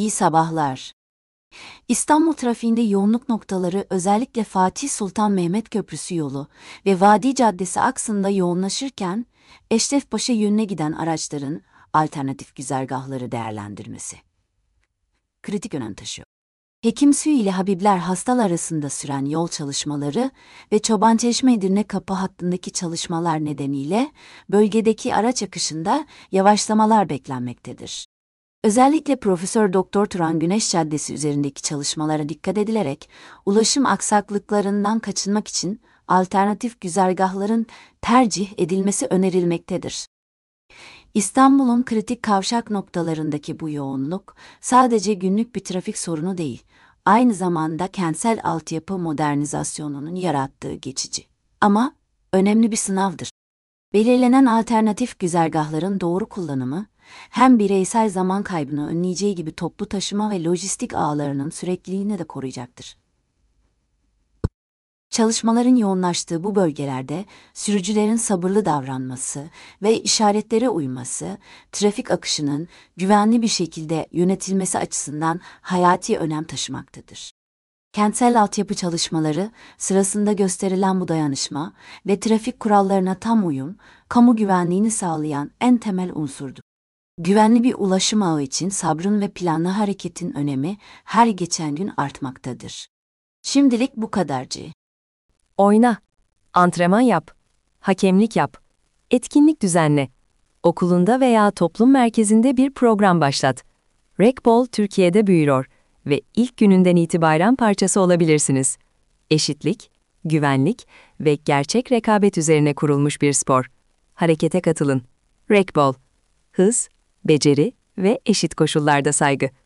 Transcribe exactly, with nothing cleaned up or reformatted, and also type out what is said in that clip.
İyi sabahlar. İstanbul trafiğinde yoğunluk noktaları özellikle Fatih Sultan Mehmet Köprüsü yolu ve Vadi Caddesi aksında yoğunlaşırken, Eşrefpaşa yönüne giden araçların alternatif güzergahları değerlendirmesi kritik önem taşıyor. Hekimsuyu ile Habibler Hastal arasında süren yol çalışmaları ve Çobançeşme-Edirne Kapı hattındaki çalışmalar nedeniyle bölgedeki araç akışında yavaşlamalar beklenmektedir. Özellikle Profesör Doktor Turan Güneş Caddesi üzerindeki çalışmalara dikkat edilerek ulaşım aksaklıklarından kaçınmak için alternatif güzergahların tercih edilmesi önerilmektedir. İstanbul'un kritik kavşak noktalarındaki bu yoğunluk sadece günlük bir trafik sorunu değil, aynı zamanda kentsel altyapı modernizasyonunun yarattığı geçici ama önemli bir sınavdır. Belirlenen alternatif güzergahların doğru kullanımı, hem bireysel zaman kaybını önleyeceği gibi toplu taşıma ve lojistik ağlarının sürekliliğini de koruyacaktır. Çalışmaların yoğunlaştığı bu bölgelerde sürücülerin sabırlı davranması ve işaretlere uyması, trafik akışının güvenli bir şekilde yönetilmesi açısından hayati önem taşımaktadır. Kentsel altyapı çalışmaları sırasında gösterilen bu dayanışma ve trafik kurallarına tam uyum, kamu güvenliğini sağlayan en temel unsurdur. Güvenli bir ulaşım ağı için sabrın ve planlı hareketin önemi her geçen gün artmaktadır. Şimdilik bu kadarcı. Oyna, antrenman yap, hakemlik yap, etkinlik düzenle. Okulunda veya toplum merkezinde bir program başlat. Rekbol Türkiye'de büyüyor ve ilk gününden itibaren parçası olabilirsiniz. Eşitlik, güvenlik ve gerçek rekabet üzerine kurulmuş bir spor. Harekete katılın. Rekbol. Hız, beceri ve eşit koşullarda saygı.